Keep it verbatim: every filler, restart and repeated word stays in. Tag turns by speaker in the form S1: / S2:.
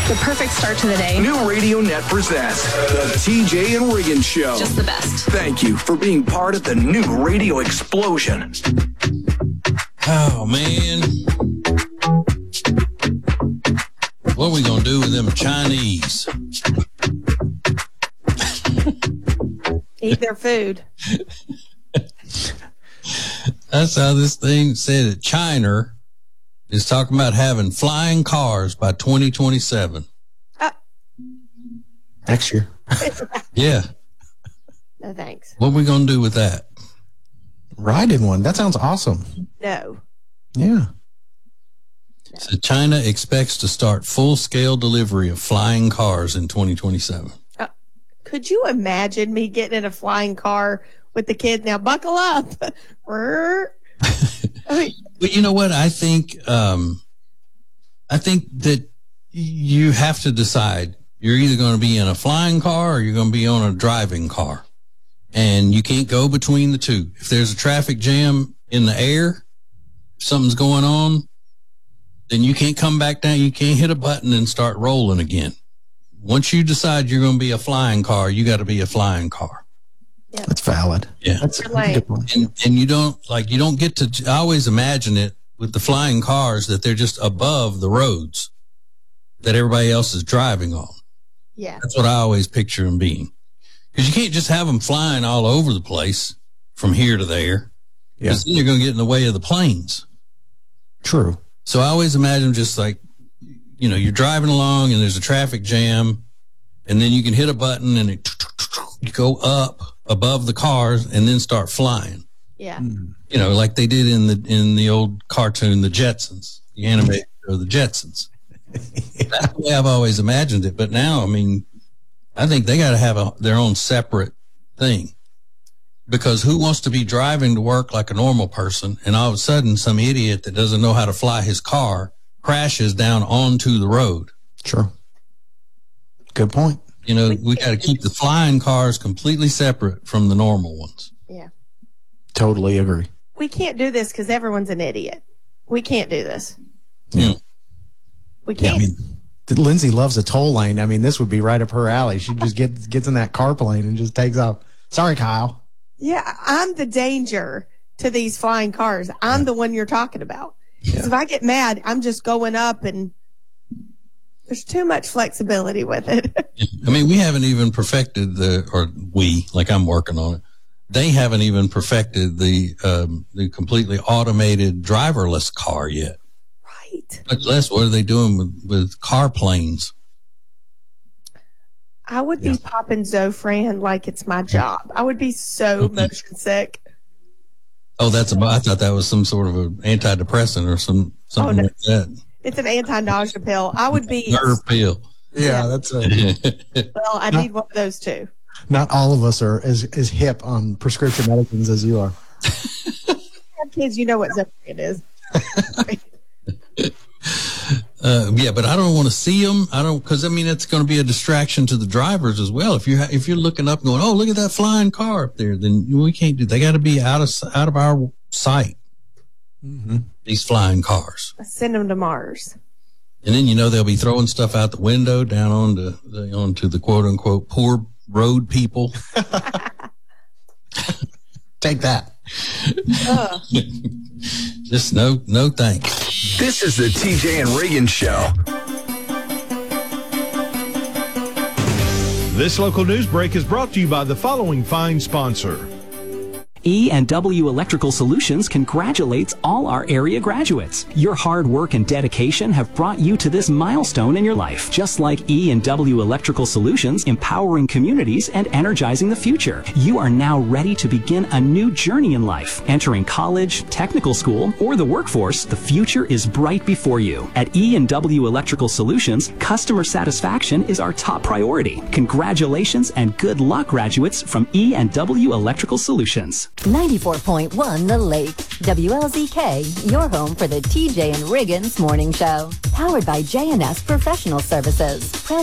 S1: The perfect start to the day.
S2: New Radio Net presents the T J and Riggins Show.
S1: Just the best.
S2: Thank you for being part of the new radio explosion.
S3: Oh, man. What are we going to do with them Chinese?
S4: Eat their food.
S3: That's how this thing said that China is talking about having flying cars by twenty twenty-seven.
S4: Uh,
S5: Next year.
S3: Yeah.
S4: no, thanks.
S3: What are we going to do with that?
S5: Ride in one. That sounds awesome.
S4: No.
S5: Yeah.
S3: So China expects to start full-scale delivery of flying cars in twenty twenty-seven.
S4: Uh, could you imagine me getting in a flying car with the kids? Now, buckle up. I mean,
S3: But you know what? I think, um, I think that you have to decide. You're either going to be in a flying car or you're going to be on a driving car. And you can't go between the two. If there's a traffic jam in the air, something's going on, then you can't come back down. You can't hit a button and start rolling again. Once you decide you're going to be a flying car, you got to be a flying car.
S4: yeah.
S5: That's valid.
S3: Yeah.
S5: That's a
S4: Like-
S5: good point.
S3: And, and you don't like, you don't get to, I always imagine it with the flying cars that they're just above the roads that everybody else is driving on.
S4: Yeah.
S3: That's what I always picture them being. Because you can't just have them flying all over the place from here to there.
S5: Yeah.
S3: Because then you're going to get in the way of the planes.
S5: True.
S3: So I always imagine just like, you know, you're driving along and there's a traffic jam and then you can hit a button and it, you go up above the cars and then start flying.
S4: Yeah.
S3: You know, like they did in the, in the old cartoon, the Jetsons, the animated or the Jetsons. That's the way I've always imagined it. But now, I mean, I think they got to have a, their own separate thing, because who wants to be driving to work like a normal person and all of a sudden some idiot that doesn't know how to fly his car crashes down onto the road?
S5: True. Good point.
S3: You know, we got to keep the flying cars completely separate from the normal ones.
S4: Yeah.
S5: Totally agree.
S4: We can't do this because everyone's an idiot. We can't do this.
S5: Yeah.
S4: We
S5: Yeah, I
S4: can't.
S5: mean, Lindsay loves a toll lane. I mean, this would be right up her alley. She just gets gets in that car plane and just takes off. Sorry, Kyle.
S4: Yeah, I'm the danger to these flying cars. I'm the one you're talking about. 'Cause if I get mad, I'm just going up, and there's too much flexibility with it.
S3: I mean, we haven't even perfected the, or we, like I'm working on it. They haven't even perfected the, um, the completely automated driverless car yet.
S4: Right.
S3: Much less, what are they doing with, with car planes?
S4: I would be
S5: Yeah.
S4: popping Zofran like it's my job. I would be so motion sick.
S3: Oh, that's about, I thought that was some sort of an antidepressant or some, something
S4: Oh, no.
S3: like that.
S4: It's an anti-nausea pill. I would be,
S3: Nerve pill.
S5: Yeah, that's a,
S4: well, I need one of those too.
S5: not all of us are as, as hip on prescription medicines as you are.
S4: Have kids, you know what Zofran is.
S3: Uh, yeah, but I don't want to see them. I don't, because I mean it's going to be a distraction to the drivers as well. If you if you're looking up and going, oh, look at that flying car up there, then we can't do. They got to be out of out of our sight.
S5: Mm-hmm.
S3: These flying cars,
S4: Send them to Mars.
S3: and then you know they'll be throwing stuff out the window down onto the onto the quote unquote poor road people.
S5: Take that.
S4: Ugh.
S3: Just no no thanks.
S2: This is the T J and Riggins Show.
S6: This local news break is brought to you by the following fine sponsor.
S7: E and W Electrical Solutions congratulates all our area graduates. Your hard work and dedication have brought you to this milestone in your life. Just like E and W Electrical Solutions, empowering communities and energizing the future. You are now ready to begin a new journey in life. Entering college, technical school, or the workforce, the future is bright before you. At E and W Electrical Solutions, customer satisfaction is our top priority. Congratulations and good luck, graduates from E and W Electrical Solutions.
S8: ninety-four point one The Lake. W L Z K, your home for the T J and Riggins Morning Show. Powered by J and S Professional Services.